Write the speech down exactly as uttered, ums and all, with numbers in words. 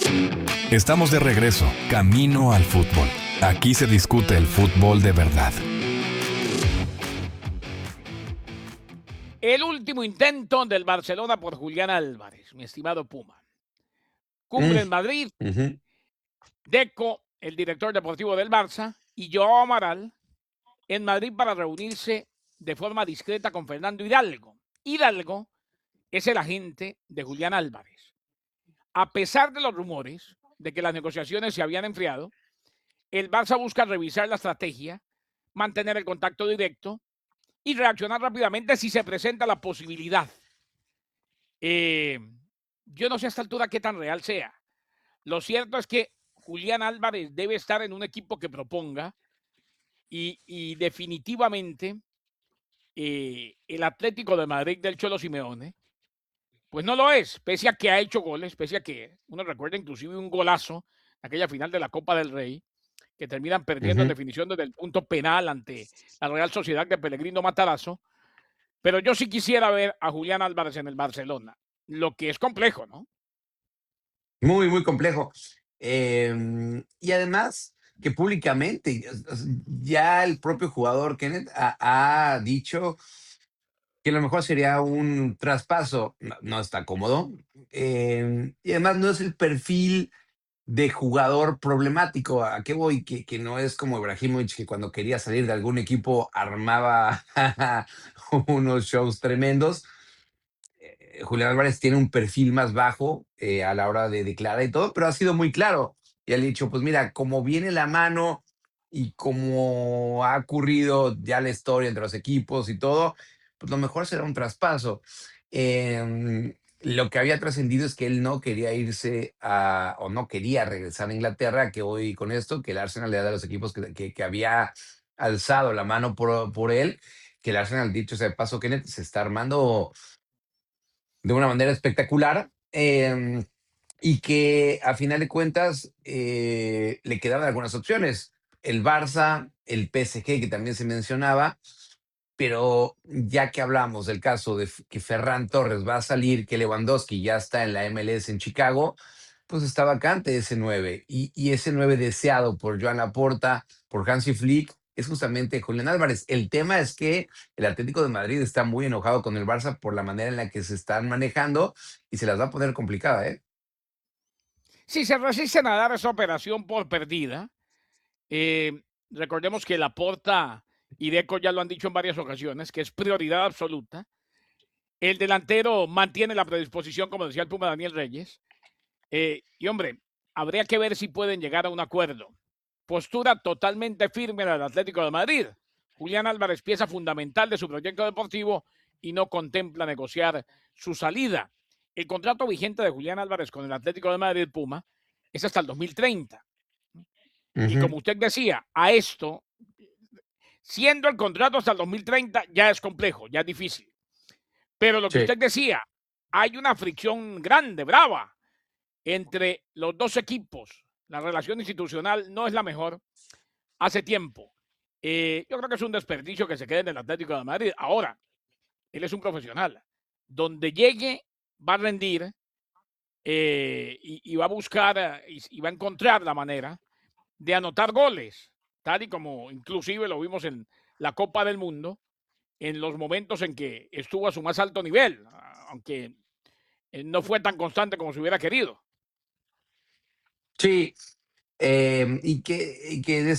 Estamos de regreso, camino al fútbol. Aquí se discute el fútbol de verdad. El último intento del Barcelona por Julián Álvarez, mi estimado Puma. Cumbre Mm, en Madrid, ujú. Deco, el director deportivo del Barça, y Joao Amaral en Madrid para reunirse de forma discreta con Fernando Hidalgo. Hidalgo es el agente de Julián Álvarez. A pesar de los rumores de que las negociaciones se habían enfriado, el Barça busca revisar la estrategia, mantener el contacto directo y reaccionar rápidamente si se presenta la posibilidad. Eh, yo no sé a esta altura qué tan real sea. Lo cierto es que Julián Álvarez debe estar en un equipo que proponga y, y definitivamente eh, el Atlético de Madrid del Cholo Simeone, pues no lo es, pese a que ha hecho goles, pese a que uno recuerda inclusive un golazo, aquella final de la Copa del Rey, que terminan perdiendo en Ujú. definición desde el punto penal ante la Real Sociedad de Pellegrino Matarazzo. Pero yo sí quisiera ver a Julián Álvarez en el Barcelona, lo que es complejo, ¿no? Muy, muy complejo. Em, y además que públicamente, es- es- ya el propio jugador Kenneth ha, ha dicho que lo mejor sería un traspaso. No, no está cómodo. Em, y además no es el perfil de jugador problemático. ¿A qué voy? Que, que no es como Ibrahimovic, que cuando quería salir de algún equipo armaba unos shows tremendos. eh, Julián Álvarez tiene un perfil más bajo eh, a la hora de declarar y todo, pero ha sido muy claro. Y ha dicho, pues mira, como viene la mano y como ha ocurrido ya la historia entre los equipos y todo, pues lo mejor será un traspaso. Eh, lo que había trascendido es que él no quería irse a, o no quería regresar a Inglaterra, que hoy con esto, que el Arsenal le da a los equipos que, que, que había alzado la mano por, por él, que el Arsenal, dicho sea de paso, Kenneth, se está armando de una manera espectacular, eh, y que a final de cuentas eh, le quedaban algunas opciones. El Barça, el P S G, que también se mencionaba, pero ya que hablamos del caso de F- que Ferran Torres va a salir, que Lewandowski ya está en la M L S en Chicago, pues está vacante ese nueve. Y, y ese nueve deseado por Joan Laporta, por Hansi Flick, es justamente Julián Álvarez. El tema es que el Atlético de Madrid está muy enojado con el Barça por la manera en la que se están manejando y se las va a poner complicada, ¿eh? Si se resisten a dar esa operación por perdida, eh, recordemos que Laporta y Deco ya lo han dicho en varias ocasiones, que es prioridad absoluta. El delantero mantiene la predisposición, como decía el Puma Daniel Reyes. Eh, y hombre, habría que ver si pueden llegar a un acuerdo. Postura totalmente firme del Atlético de Madrid. Julián Álvarez, pieza fundamental de su proyecto deportivo y no contempla negociar su salida. El contrato vigente de Julián Álvarez con el Atlético de Madrid Puma es hasta el dos mil treinta. Y Ujú. como usted decía, a esto, siendo el contrato hasta el dos mil treinta, ya es complejo, ya es difícil. Pero lo que Sí. usted decía, hay una fricción grande, brava, entre los dos equipos. La relación institucional no es la mejor hace tiempo. Eh, yo creo que es un desperdicio que se quede en el Atlético de Madrid. Ahora, él es un profesional. Donde llegue, va a rendir eh, y, y, va a buscar eh, y, y va a encontrar la manera de anotar goles, tal y como inclusive lo vimos en la Copa del Mundo, en los momentos en que estuvo a su más alto nivel, aunque eh, no fue tan constante como se hubiera querido. Sí, eh, y que, y que